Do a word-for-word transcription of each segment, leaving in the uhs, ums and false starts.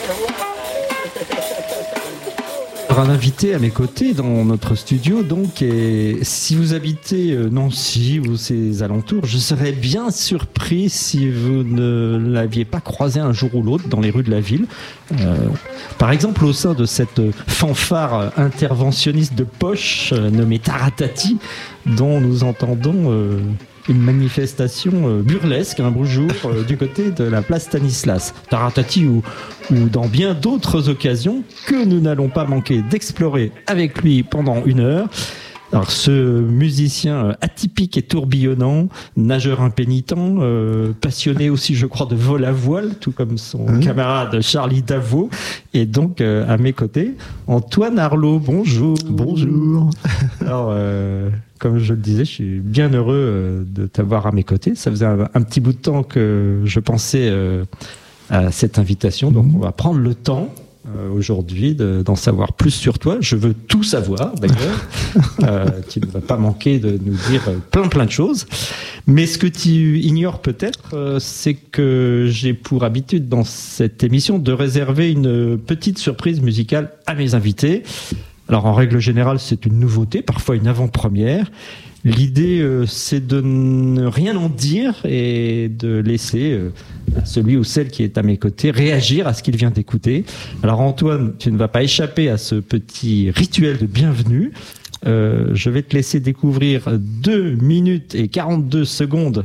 Un invité à mes côtés dans notre studio, donc, et si vous habitez Nancy ou ses alentours, je serais bien surpris si vous ne l'aviez pas croisé un jour ou l'autre dans les rues de la ville. Euh, par exemple, au sein de cette fanfare interventionniste de poche euh, nommée Taratati, dont nous entendons euh, une manifestation euh, burlesque un beau jour euh, du côté de la place Stanislas. Taratati ou, ou dans bien d'autres occasions que nous n'allons pas manquer d'explorer avec lui pendant une heure. Alors, ce musicien atypique et tourbillonnant, nageur impénitent, euh, passionné aussi, je crois, de vol à voile, tout comme son mmh. camarade Charlie Davot, et donc euh, à mes côtés, Antoine Arlot. Bonjour. Bonjour. Alors, euh, comme je le disais, je suis bien heureux euh, de t'avoir à mes côtés. Ça faisait un, un petit bout de temps que je pensais euh, à cette invitation, donc mmh. on va prendre le temps. Euh, aujourd'hui de, d'en savoir plus sur toi. Je veux tout savoir d'ailleurs. euh, tu ne vas pas manquer de nous dire plein plein de choses. Mais ce que tu ignores peut-être, euh, c'est que j'ai pour habitude dans cette émission de réserver une petite surprise musicale à mes invités. Alors en règle générale, c'est une nouveauté, parfois une avant-première. L'idée, euh, c'est de ne rien en dire et de laisser euh, celui ou celle qui est à mes côtés réagir à ce qu'il vient d'écouter. Alors Antoine, tu ne vas pas échapper à ce petit rituel de bienvenue. Euh, je vais te laisser découvrir deux minutes et quarante-deux secondes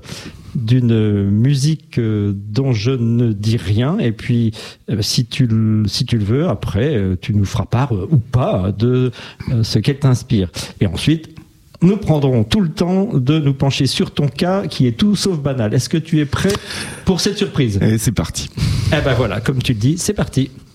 d'une musique euh, dont je ne dis rien. Et puis, euh, si tu le, si tu le veux, après, euh, tu nous feras part euh, ou pas de euh, ce qu'elle t'inspire. Et ensuite, nous prendrons tout le temps de nous pencher sur ton cas qui est tout sauf banal. Est-ce que tu es prêt pour cette surprise ? Et c'est parti. Eh ben voilà, comme tu le dis, c'est parti.